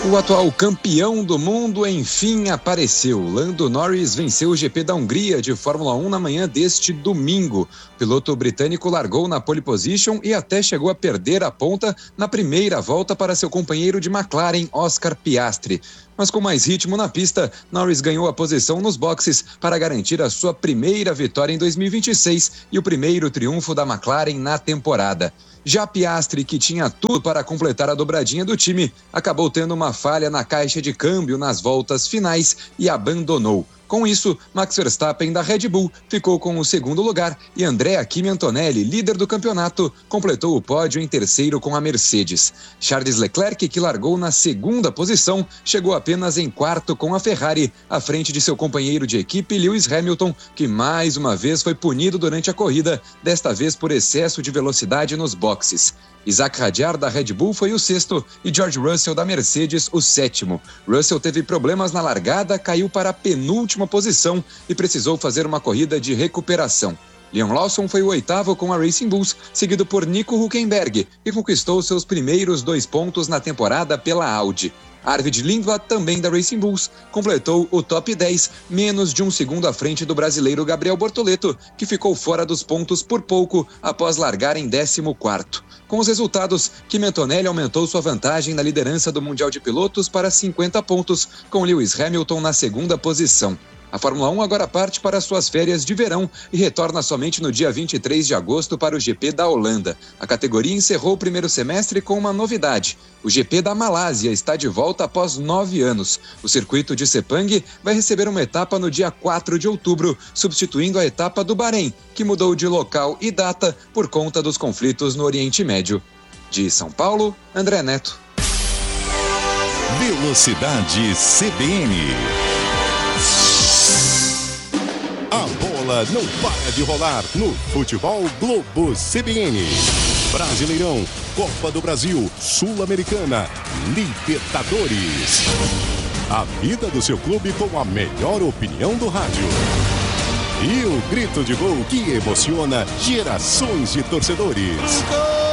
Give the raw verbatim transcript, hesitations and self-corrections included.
O atual campeão do mundo enfim apareceu. Lando Norris venceu o G P da Hungria de Fórmula um na manhã deste domingo. O piloto britânico largou na pole position e até chegou a perder a ponta na primeira volta para seu companheiro de McLaren, Oscar Piastri. Mas com mais ritmo na pista, Norris ganhou a posição nos boxes para garantir a sua primeira vitória em dois mil e vinte e seis e o primeiro triunfo da McLaren na temporada. Já Piastri, que tinha tudo para completar a dobradinha do time, acabou tendo uma falha na caixa de câmbio nas voltas finais e abandonou. Com isso, Max Verstappen da Red Bull ficou com o segundo lugar e Andrea Kimi Antonelli, líder do campeonato, completou o pódio em terceiro com a Mercedes. Charles Leclerc, que largou na segunda posição, chegou apenas em quarto com a Ferrari, à frente de seu companheiro de equipe Lewis Hamilton, que mais uma vez foi punido durante a corrida, desta vez por excesso de velocidade nos boxes. Isaac Hadjar da Red Bull foi o sexto e George Russell da Mercedes o sétimo. Russell teve problemas na largada, caiu para a penúltima posição e precisou fazer uma corrida de recuperação. Liam Lawson foi o oitavo com a Racing Bulls, seguido por Nico Hülkenberg, que conquistou seus primeiros dois pontos na temporada pela Audi. Arvid Lindblad, também da Racing Bulls, completou o top dez, menos de um segundo à frente do brasileiro Gabriel Bortoleto, que ficou fora dos pontos por pouco após largar em décimo quarto. Com os resultados, Kimi Antonelli aumentou sua vantagem na liderança do Mundial de Pilotos para cinquenta pontos, com Lewis Hamilton na segunda posição. A Fórmula um agora parte para suas férias de verão e retorna somente no dia vinte e três de agosto para o G P da Holanda. A categoria encerrou o primeiro semestre com uma novidade. O G P da Malásia está de volta após nove anos. O circuito de Sepang vai receber uma etapa no dia quatro de outubro, substituindo a etapa do Bahrein, que mudou de local e data por conta dos conflitos no Oriente Médio. De São Paulo, André Neto. Velocidade C B N. A bola não para de rolar no Futebol Globo C B N. Brasileirão, Copa do Brasil, Sul-Americana, Libertadores. A vida do seu clube com a melhor opinião do rádio. E o grito de gol que emociona gerações de torcedores. Gol!